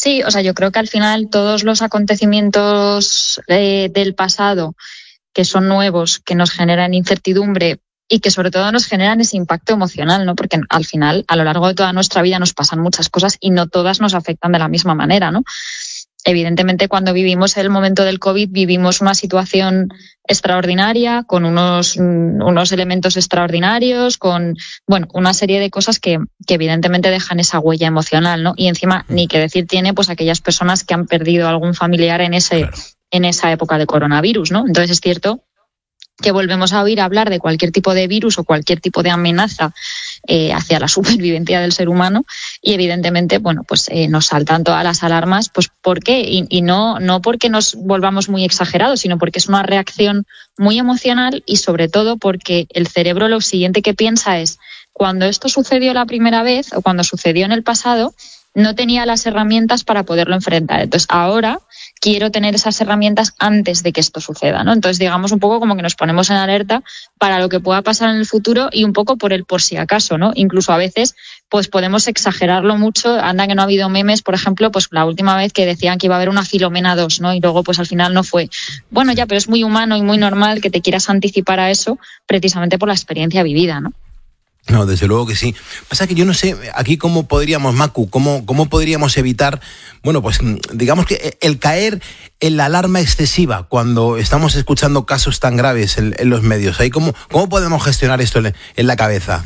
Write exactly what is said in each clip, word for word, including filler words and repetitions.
Sí, o sea, yo creo que al final todos los acontecimientos eh, del pasado que son nuevos, que nos generan incertidumbre y que sobre todo nos generan ese impacto emocional, ¿no? Porque al final, a lo largo de toda nuestra vida nos pasan muchas cosas y no todas nos afectan de la misma manera, ¿no? Evidentemente, cuando vivimos el momento del COVID, vivimos una situación extraordinaria, con unos, unos elementos extraordinarios, con, bueno, una serie de cosas que, que evidentemente dejan esa huella emocional, ¿no? Y encima, ni que decir tiene, pues aquellas personas que han perdido algún familiar en ese, claro. en esa época de coronavirus, ¿no? Entonces es cierto que volvemos a oír hablar de cualquier tipo de virus o cualquier tipo de amenaza eh, hacia la supervivencia del ser humano y evidentemente, bueno, pues eh, nos saltan todas las alarmas, pues ¿por qué? Y, y no, no porque nos volvamos muy exagerados, sino porque es una reacción muy emocional y sobre todo porque el cerebro lo siguiente que piensa es cuando esto sucedió la primera vez o cuando sucedió en el pasado, no tenía las herramientas para poderlo enfrentar. Entonces, ahora quiero tener esas herramientas antes de que esto suceda, ¿no? Entonces, digamos un poco como que nos ponemos en alerta para lo que pueda pasar en el futuro y un poco por el por si acaso, ¿no? Incluso a veces, pues podemos exagerarlo mucho. Anda que no ha habido memes, por ejemplo, pues la última vez que decían que iba a haber una Filomena dos, ¿no? Y luego, pues al final no fue. Bueno, ya, pero es muy humano y muy normal que te quieras anticipar a eso precisamente por la experiencia vivida, ¿no? No, desde luego que sí. Pasa que yo no sé aquí cómo podríamos, Macu, cómo, cómo podríamos evitar, bueno, pues digamos que el caer en la alarma excesiva cuando estamos escuchando casos tan graves en, en los medios. ¿Ahí cómo, cómo podemos gestionar esto en, en la cabeza?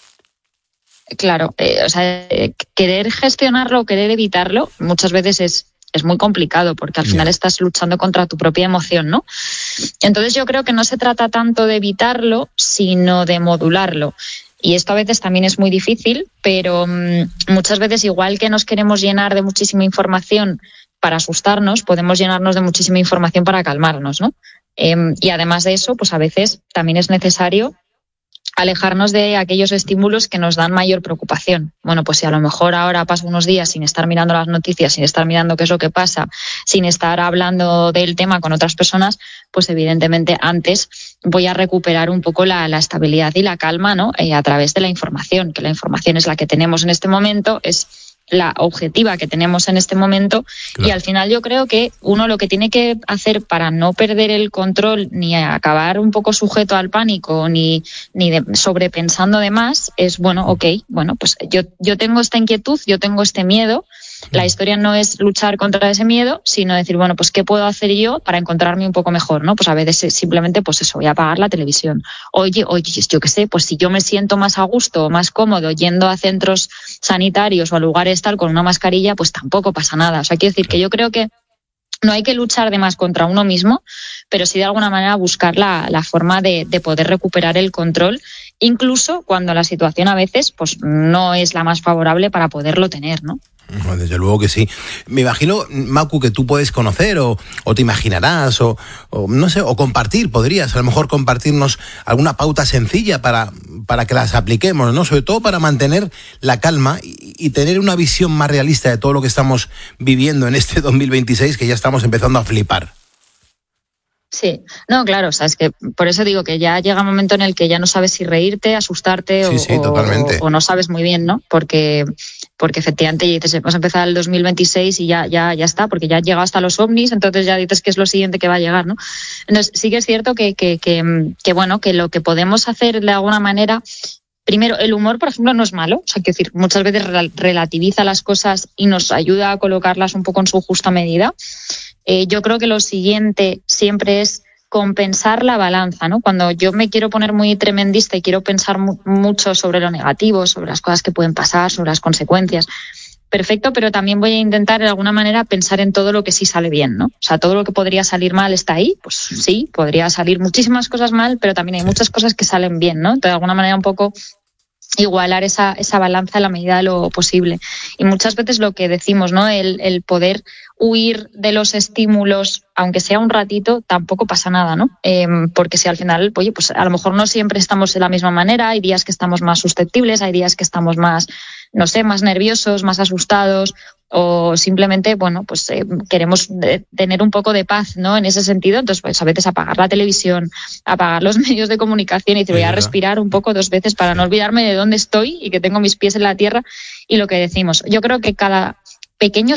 Claro, eh, o sea, eh, querer gestionarlo, querer evitarlo, muchas veces es es muy complicado porque al final estás luchando contra tu propia emoción, ¿no? Entonces yo creo que no se trata tanto de evitarlo, sino de modularlo. Y esto a veces también es muy difícil, pero mmm, muchas veces igual que nos queremos llenar de muchísima información para asustarnos, podemos llenarnos de muchísima información para calmarnos, ¿no? Eh, y además de eso, pues a veces también es necesario alejarnos de aquellos estímulos que nos dan mayor preocupación. Bueno, pues si a lo mejor ahora paso unos días sin estar mirando las noticias, sin estar mirando qué es lo que pasa, sin estar hablando del tema con otras personas, pues evidentemente antes voy a recuperar un poco la, la estabilidad y la calma, ¿no? Eh, a través de la información, que la información es la que tenemos en este momento, es la objetiva que tenemos en este momento. Claro. Y al final yo creo que uno lo que tiene que hacer para no perder el control ni acabar un poco sujeto al pánico ni, ni de, sobrepensando de más es, bueno, ok, bueno, pues yo, yo tengo esta inquietud, yo tengo este miedo. La historia no es luchar contra ese miedo, sino decir, bueno, pues ¿qué puedo hacer yo para encontrarme un poco mejor, ¿no? Pues a veces simplemente, pues eso, voy a apagar la televisión. Oye, oye, yo qué sé, pues si yo me siento más a gusto o más cómodo yendo a centros sanitarios o a lugares tal con una mascarilla, pues tampoco pasa nada. O sea, quiero decir que yo creo que no hay que luchar de más contra uno mismo, pero sí de alguna manera buscar la, la forma de, de poder recuperar el control, incluso cuando la situación a veces pues no es la más favorable para poderlo tener, ¿no? Bueno, desde luego que sí. Me imagino, Macu, que tú puedes conocer o, o te imaginarás o, o no sé, o compartir, podrías a lo mejor compartirnos alguna pauta sencilla para, para que las apliquemos, ¿no? Sobre todo para mantener la calma y, y tener una visión más realista de todo lo que estamos viviendo en este dos mil veintiséis, que ya estamos empezando a flipar. Sí, no, claro, o sea, es que por eso digo que ya llega un momento en el que ya no sabes si reírte, asustarte sí, o, sí, totalmente. o, o no sabes muy bien, ¿no? Porque, porque efectivamente dices, hemos empezado el dos mil veintiséis y ya, ya, ya está, porque ya han llegado hasta los ovnis, entonces ya dices que es lo siguiente que va a llegar, ¿no? Entonces sí que es cierto que, que, que, que bueno, que lo que podemos hacer de alguna manera. Primero, el humor, por ejemplo, no es malo. O sea, quiero decir, muchas veces relativiza las cosas y nos ayuda a colocarlas un poco en su justa medida. Eh, yo creo que lo siguiente siempre es compensar la balanza, ¿no? Cuando yo me quiero poner muy tremendista y quiero pensar mu- mucho sobre lo negativo, sobre las cosas que pueden pasar, sobre las consecuencias, perfecto, pero también voy a intentar de alguna manera pensar en todo lo que sí sale bien, ¿no? O sea, todo lo que podría salir mal está ahí, pues sí, podría salir muchísimas cosas mal, pero también hay muchas cosas que salen bien, ¿no? Entonces, de alguna manera un poco igualar esa, esa balanza en la medida de lo posible. Y muchas veces lo que decimos, ¿no? El, el poder huir de los estímulos, aunque sea un ratito, tampoco pasa nada, ¿no? Eh, porque si al final, oye, pues a lo mejor no siempre estamos de la misma manera, hay días que estamos más susceptibles, hay días que estamos más, no sé, más nerviosos, más asustados, o simplemente, bueno, pues eh, queremos de, tener un poco de paz, ¿no? En ese sentido, entonces pues a veces apagar la televisión, apagar los medios de comunicación y te voy a respirar un poco dos veces para no olvidarme de dónde estoy y que tengo mis pies en la tierra y lo que decimos. Yo creo que cada pequeño